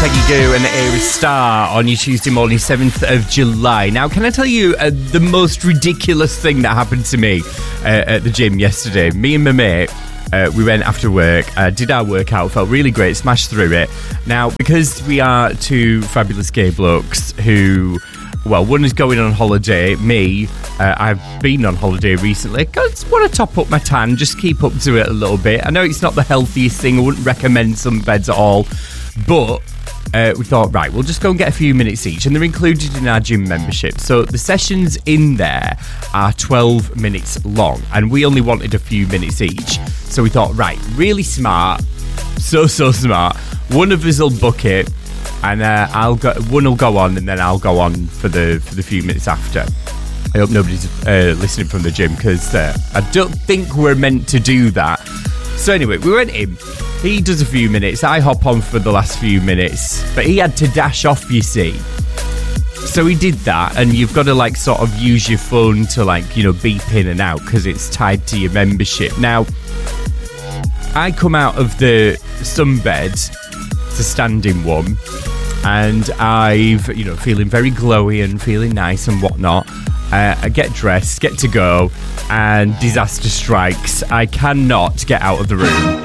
Peggy Goo and Aries Star on your Tuesday morning, 7th of July. Now, can I tell you the most ridiculous thing that happened to me at the gym yesterday? Me and my mate, we went after work, did our workout, felt really great, smashed through it. Now, because we are two fabulous gay blokes who... Well, one is going on holiday. Me, I've been on holiday recently. I just want to top up my tan, just keep up to it a little bit. I know it's not the healthiest thing. I wouldn't recommend sunbeds at all. But we thought, right, we'll just go and get a few minutes each. And they're included in our gym membership. So the sessions in there are 12 minutes long. And we only wanted a few minutes each. So we thought, right, really smart. So smart. One of us will book it. And one will go on, and then I'll go on for the few minutes after. I hope nobody's listening from the gym, because I don't think we're meant to do that. So anyway, we went in. He does a few minutes. I hop on for the last few minutes, but he had to dash off, you see. So he did that, and you've got to sort of use your phone to beep in and out because it's tied to your membership. Now, I come out of the sunbed. A standing one, and I've feeling very glowy and feeling nice and whatnot. I get dressed, get to go, and disaster strikes. I cannot get out of the room.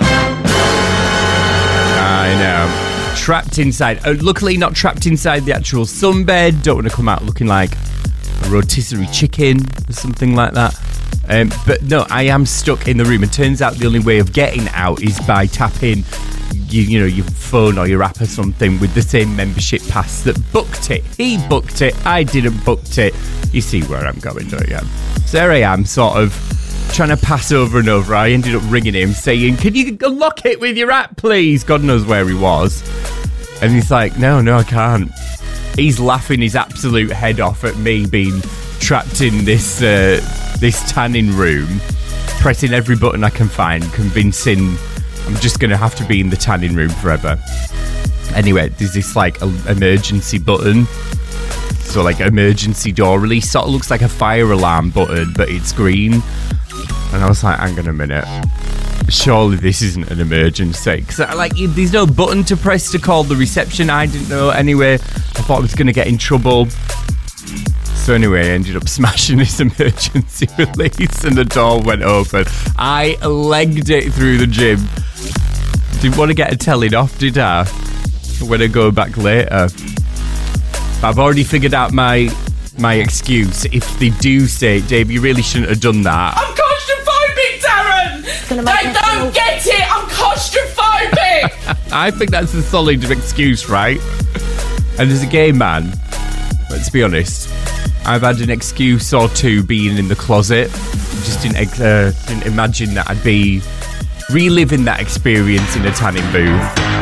I know, trapped inside. Luckily not trapped inside the actual sunbed. Don't want to come out looking like a rotisserie chicken or something like that. But no, I am stuck in the room. It turns out the only way of getting out is by tapping your phone or your app or something with the same membership pass that booked it. He booked it, I didn't book it. You see where I'm going, don't you? So there I am, sort of trying to pass over and over. I ended up ringing him saying, can you unlock it with your app, please? God knows where he was. And he's like, no, I can't. He's laughing his absolute head off at me being trapped in this tanning room, pressing every button I can find, convincing I'm just going to have to be in the tanning room forever. Anyway, there's this emergency button. So emergency door release. Sort of looks like a fire alarm button, but it's green. And I was like, hang on a minute. Surely this isn't an emergency. Because there's no button to press to call the reception. I didn't know. Anyway, I thought I was going to get in trouble. So anyway, I ended up smashing this emergency release and the door went open. I legged it through the gym. Didn't want to get a telling off, did I? When I go back later. But I've already figured out my excuse. If they do say, Dave, you really shouldn't have done that. I'm claustrophobic, Darren! They don't get it! I'm claustrophobic! I think that's a solid excuse, right? And as a gay man, let's be honest, I've had an excuse or two being in the closet. Just didn't imagine that I'd be reliving that experience in a tanning booth.